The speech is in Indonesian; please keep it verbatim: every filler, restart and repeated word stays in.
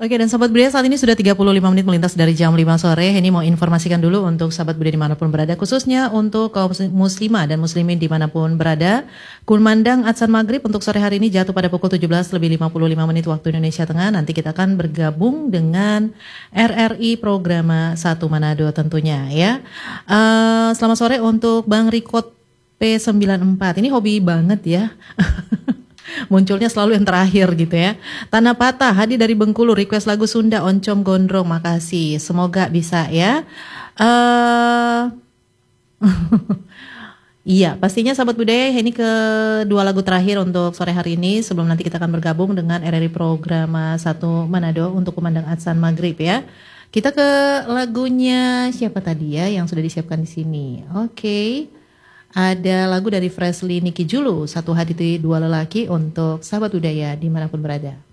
Oke, dan sahabat budaya saat ini sudah tiga puluh lima menit melintas dari jam lima sore. Ini mau informasikan dulu untuk sahabat budaya dimanapun berada, khususnya untuk kaum muslimah dan muslimin dimanapun berada. Kumandang Adzan Maghrib untuk sore hari ini jatuh pada pukul tujuh belas lebih lima puluh lima menit waktu Indonesia Tengah. Nanti kita akan bergabung dengan R R I Programa satu Manado tentunya ya. Uh, selamat sore untuk Bang Rikot P sembilan empat. Ini hobi banget ya. Munculnya selalu yang terakhir gitu ya. Tanah Patah hadir dari Bengkulu, request lagu Sunda Oncom Gondrong, makasih. Semoga bisa ya. Uh, iya, pastinya sahabat budaya ini kedua lagu terakhir untuk sore hari ini sebelum nanti kita akan bergabung dengan R R I Programa satu Manado untuk Kumandang Adzan Maghrib ya. Kita ke lagunya siapa tadi ya yang sudah disiapkan di sini. Oke. Okay. Ada lagu dari Freshly Niki Julu, Satu Hati Dua Lelaki untuk sahabat budaya dimanapun berada.